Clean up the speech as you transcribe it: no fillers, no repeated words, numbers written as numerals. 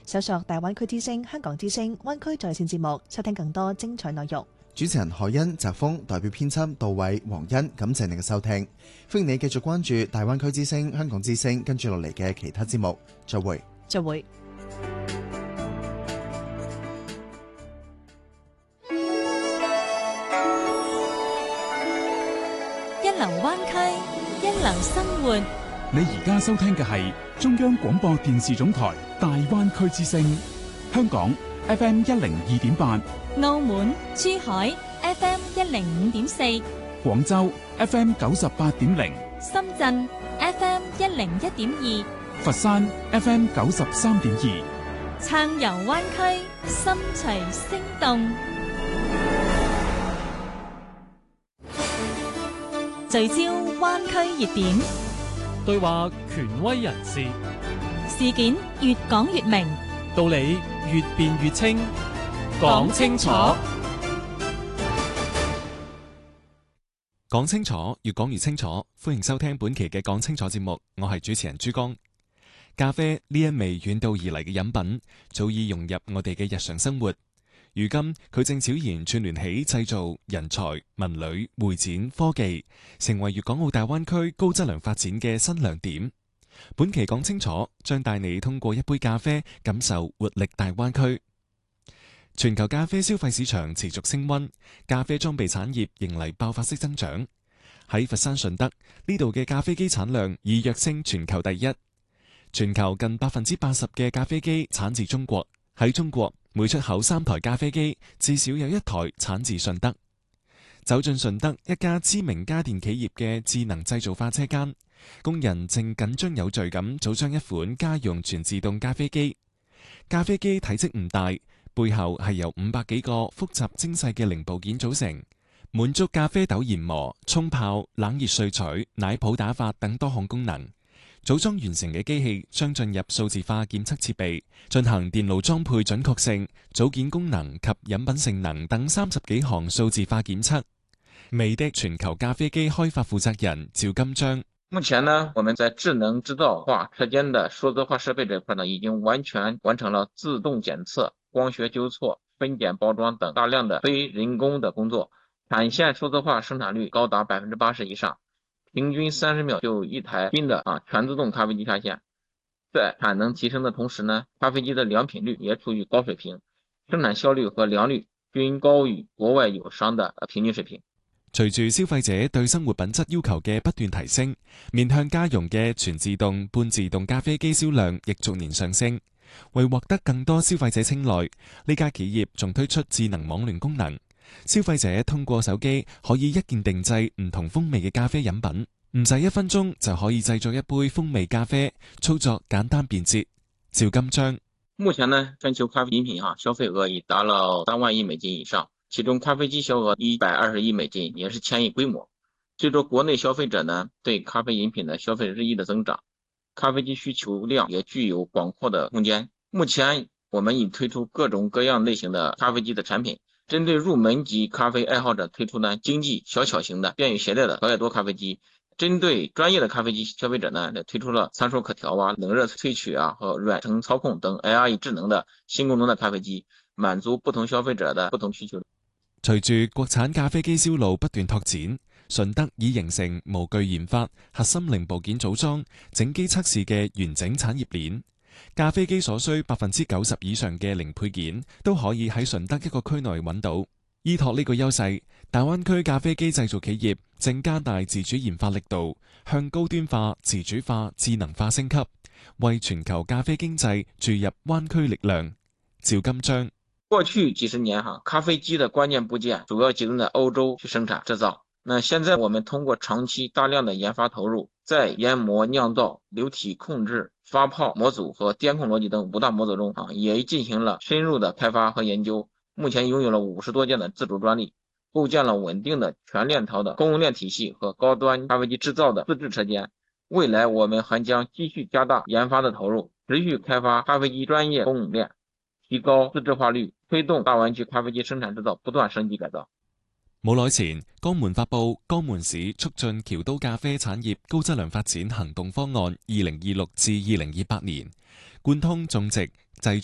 搜索大灣區之聲、香港之聲、灣區在線節目，收聽更多精彩內容。 主持人何欣、澤峰代表編輯杜偉、黃欣，感謝你嘅收聽。歡迎你繼續關注大灣區之聲、香港之聲，跟住落嚟嘅其他節目。再會。 再會。 一流灣區，一流生活。 你而家收聽嘅係中央廣播電視總台大灣區之聲，香港 FM 102.8， 澳門、珠海 FM 105.4， 廣州 FM 98.0， 深圳 FM 101.2， 佛山 FM 93.2。 暢遊灣區，心隨聲動。聚焦灣區熱點， 對話權威人士， 事件越講越明， 道理越辯越清，講清楚。 講清楚，越講越清楚。歡迎收聽本期嘅講清楚節目，我係主持人朱江。咖啡呢一味遠道而嚟嘅飲品，早已融入我哋嘅日常生活。如今佢正悄然串聯起製造、人才、文旅、會展、科技，成為粵港澳大灣區高質量發展嘅新亮點。本期講清楚，將帶你通過一杯咖啡，感受活力大灣區。全球咖啡消費市場持續升溫，咖啡裝備產業迎嚟爆發式增長。喺佛山順德呢度嘅咖啡機產量已躍升全球第一。全球近80%嘅咖啡機產自中國。喺中國，每出口3台咖啡機，至少有1台產自順德。走進順德一家知名家電企業嘅智能製造化車間，工人正緊張有序咁組裝一款家用全自動咖啡機。咖啡機體積唔大，背後係由500幾個複雜精細嘅零部件組成，滿足咖啡豆研磨、沖泡、冷熱萃取、奶泡打發等多項功能。組裝完成嘅機器將進入數字化檢測設備，進行電路裝配準確性、組件功能及飲品性能等30幾項數字化檢測。美的全球咖啡機開發負責人趙金章： 目前呢，我們在智能製造化車間的數字化設備這塊呢，已經完全完成了自動檢測、光學糾錯、分揀包裝等大量的非人工的工作，產線數字化生產率高達80%以上。平均30秒就一台新的全自動咖啡機下線，在產能提升的同時呢，咖啡機的良品率也處於高水平，生產效率和良率均高於國外友商的平均水平。 隨住消費者對生活品質要求嘅不斷提升，面向家用嘅全自動、半自動咖啡機銷量亦逐年上升。為獲得更多消費者青睞，呢家企業仲推出智能網聯功能。消費者通過手機可以一鍵定製唔同風味嘅咖啡飲品，唔使1分鐘就可以製作一杯風味咖啡，操作簡單便捷。趙金章： 目前呢，全球咖啡飲品消費額已達到3萬億美金以上，其中咖啡機銷額120億美金，也是千億規模。隨着國內消費者呢對咖啡飲品的消費日益的增長，咖啡機需求量也具有廣闊的空間。目前我們已推出各種各樣類型的咖啡機的產品。針對入門級咖啡愛好者推出呢經濟小巧型的便於攜帶的小野多咖啡機，針對專業的咖啡機消費者呢推出了參數可調冷熱萃取和軟程操控等 AIE 智能的新功能的咖啡機，滿足不同消費者的不同需求。 隨住國產咖啡機銷路不斷拓展，順德已形成模具研發、核心零部件組裝、整機測試嘅完整產業鏈。咖啡機所需90%以上嘅零配件都可以喺順德一個區內揾到。依託呢個優勢，大灣區咖啡機製造企業正加大自主研發力度，向高端化、自主化、智能化升級，為全球咖啡經濟注入灣區力量。趙金章： 過去幾十年咖啡機的關鍵部件主要集中在歐洲去生產製造。那現在我們通過長期大量的研發投入，在研磨、釀造、流體控制、發泡模組和電控邏輯等5大模組中也進行了深入的開發和研究。目前擁有了50多件的自主專利，構建了穩定的全鏈條的供應鏈體系和高端咖啡機製造的自制車間。未來我們還將繼續加大研發的投入，持續開發咖啡機專業供應鏈，提高自製化率，推動大灣區咖啡機生產製造不斷升級改造。 冇耐前，江門發布江門市促進僑都咖啡產業高質量發展行動方案2026至2028年，貫通種植、製